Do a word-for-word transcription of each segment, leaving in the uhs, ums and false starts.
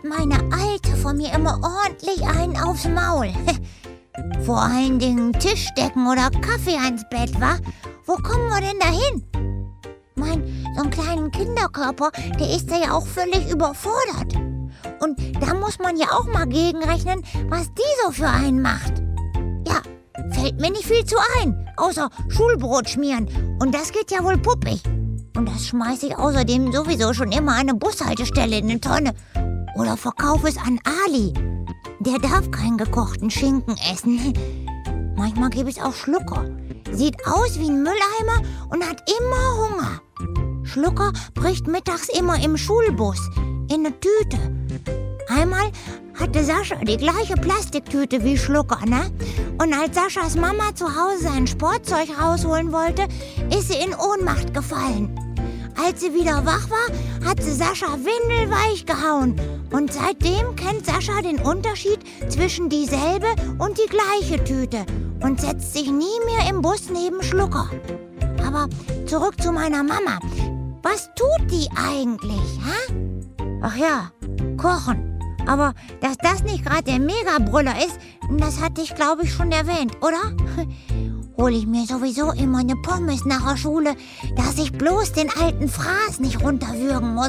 meine Alte von mir immer ordentlich einen aufs Maul. Vor allen Dingen Tischdecken oder Kaffee ans Bett, wa? Wo kommen wir denn da hin? Mein, so einen kleinen Kinderkörper, der ist ja auch völlig überfordert. Und da muss man ja auch mal gegenrechnen, was die so für einen macht. Ja, fällt mir nicht viel zu ein, außer Schulbrot schmieren. Und das geht ja wohl puppig. Und das schmeiße ich außerdem sowieso schon immer an eine Bushaltestelle in eine Tonne. Oder verkaufe es an Ali. Der darf keinen gekochten Schinken essen. Manchmal gebe ich auch Schlucker. Sieht aus wie ein Mülleimer und hat immer Hunger. Schlucker bricht mittags immer im Schulbus in eine Tüte. Einmal hatte Sascha die gleiche Plastiktüte wie Schlucker, ne? Und als Saschas Mama zu Hause sein Sportzeug rausholen wollte, ist sie in Ohnmacht gefallen. Als sie wieder wach war, hat sie Sascha windelweich gehauen. Und seitdem kennt Sascha den Unterschied zwischen dieselbe und die gleiche Tüte und setzt sich nie mehr im Bus neben Schlucker. Aber zurück zu meiner Mama. Was tut die eigentlich, hä? Ach ja, kochen. Aber dass das nicht gerade der Megabrüller ist, das hatte ich, glaube ich, schon erwähnt, oder? Hole ich mir sowieso immer eine Pommes nach der Schule, dass ich bloß den alten Fraß nicht runterwürgen muss.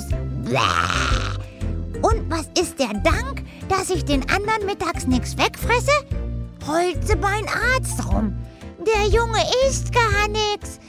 Bäh. Und was ist der Dank, dass ich den anderen mittags nichts wegfresse? Holzebein Arzt rum. Der Junge isst gar nichts.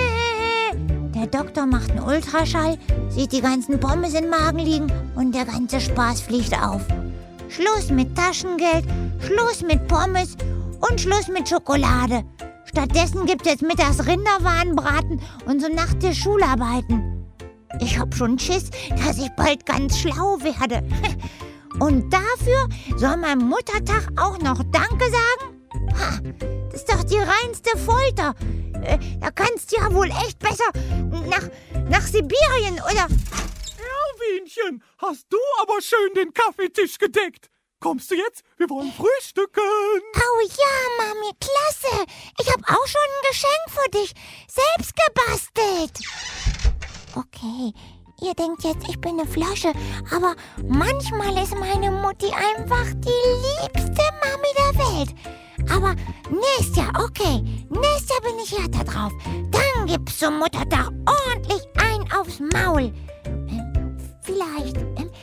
Der Doktor macht einen Ultraschall, sieht die ganzen Pommes im Magen liegen und der ganze Spaß fliegt auf. Schluss mit Taschengeld, Schluss mit Pommes und Schluss mit Schokolade. Stattdessen gibt es jetzt mittags Rinderwarenbraten und so Nachtisch Schularbeiten. Ich hab schon Schiss, dass ich bald ganz schlau werde. Und dafür soll mein Muttertag auch noch Danke sagen? Ha, das ist doch die reinste Folter. Äh, da kannst du ja wohl echt besser nach, nach Sibirien, oder? Erwinchen, hast du aber schön den Kaffeetisch gedeckt. Kommst du jetzt? Wir wollen frühstücken. Oh ja, Mami, klasse. Ich habe auch schon ein Geschenk für dich. Selbst gebastelt. Okay, ihr denkt jetzt, ich bin eine Flasche, aber manchmal ist meine Mutti einfach die liebste Mami der Welt. Aber nächstes Jahr, okay, nächstes Jahr bin ich härter drauf. Dann gibt's zum Muttertag ordentlich ein aufs Maul. Ähm, vielleicht, ähm,